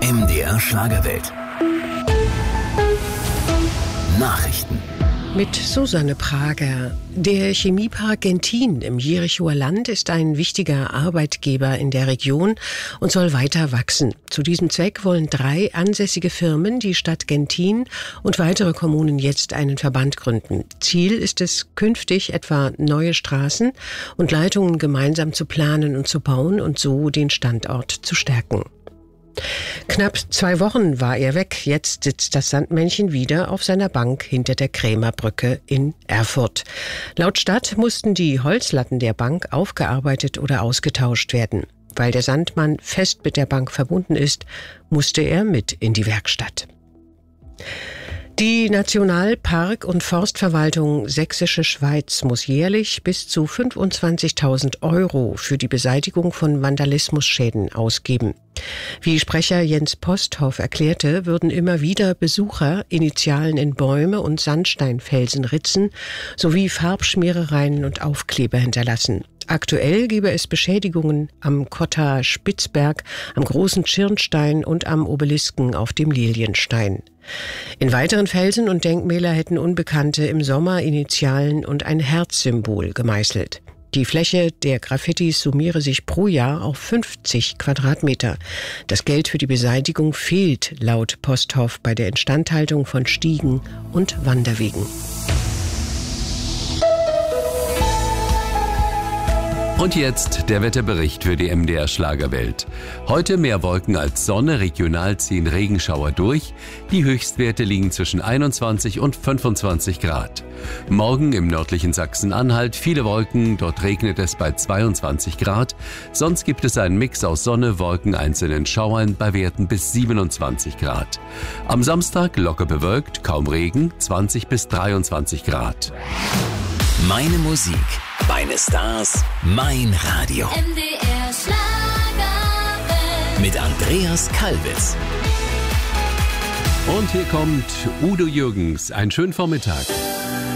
MDR Schlagerwelt. Nachrichten. Mit Susanne Prager. Der Chemiepark Gentin im Jerichower Land ist ein wichtiger Arbeitgeber in der Region und soll weiter wachsen. Zu diesem Zweck wollen 3 ansässige Firmen, die Stadt Gentin und weitere Kommunen jetzt einen Verband gründen. Ziel ist es, künftig etwa neue Straßen und Leitungen gemeinsam zu planen und zu bauen und so den Standort zu stärken. Knapp 2 Wochen war er weg. Jetzt sitzt das Sandmännchen wieder auf seiner Bank hinter der Krämerbrücke in Erfurt. Laut Stadt mussten die Holzlatten der Bank aufgearbeitet oder ausgetauscht werden. Weil der Sandmann fest mit der Bank verbunden ist, musste er mit in die Werkstatt. Die Nationalpark- und Forstverwaltung Sächsische Schweiz muss jährlich bis zu 25.000 € für die Beseitigung von Vandalismusschäden ausgeben. Wie Sprecher Jens Posthoff erklärte, würden immer wieder Besucher Initialen in Bäume und Sandsteinfelsen ritzen sowie Farbschmierereien und Aufkleber hinterlassen. Aktuell gebe es Beschädigungen am Kotter Spitzberg, am Großen Schirnstein und am Obelisken auf dem Lilienstein. In weiteren Felsen und Denkmäler hätten Unbekannte im Sommer Initialen und ein Herzsymbol gemeißelt. Die Fläche der Graffitis summiere sich pro Jahr auf 50 Quadratmeter. Das Geld für die Beseitigung fehlt laut Posthoff bei der Instandhaltung von Stiegen und Wanderwegen. Und jetzt der Wetterbericht für die MDR Schlagerwelt. Heute mehr Wolken als Sonne, regional ziehen Regenschauer durch. Die Höchstwerte liegen zwischen 21 und 25 Grad. Morgen im nördlichen Sachsen-Anhalt viele Wolken, dort regnet es bei 22 Grad. Sonst gibt es einen Mix aus Sonne, Wolken, einzelnen Schauern bei Werten bis 27 Grad. Am Samstag locker bewölkt, kaum Regen, 20 bis 23 Grad. Meine Musik, meine Stars, mein Radio. MDR Schlagerwelt. Mit Andreas Kalbitz. Und hier kommt Udo Jürgens. Einen schönen Vormittag.